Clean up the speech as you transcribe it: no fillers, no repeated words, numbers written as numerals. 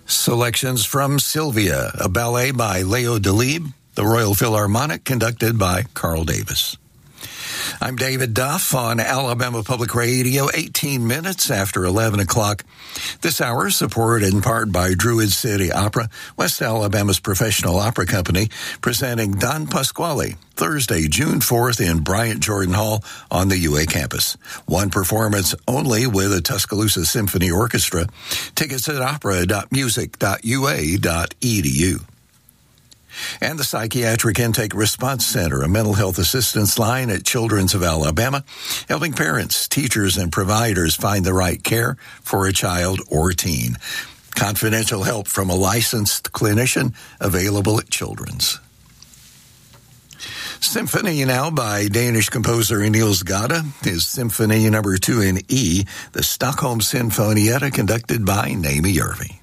Selections from Sylvia, a ballet by Leo Delibes, the Royal Philharmonic, conducted by Carl Davis. I'm David Duff on Alabama Public Radio, 18 minutes after 11 o'clock. This hour supported in part by Druid City Opera, West Alabama's professional opera company, presenting Don Pasquale, Thursday, June 4th in Bryant Jordan Hall on the UA campus. One performance only with a Tuscaloosa Symphony Orchestra. Tickets at opera.music.ua.edu. And the Psychiatric Intake Response Center, a mental health assistance line at Children's of Alabama, helping parents, teachers, and providers find the right care for a child or teen. Confidential help from a licensed clinician available at Children's. Symphony now by Danish composer Niels Gade, his Symphony No. 2 in E, the Stockholm Sinfonietta, conducted by Naomi Järvi.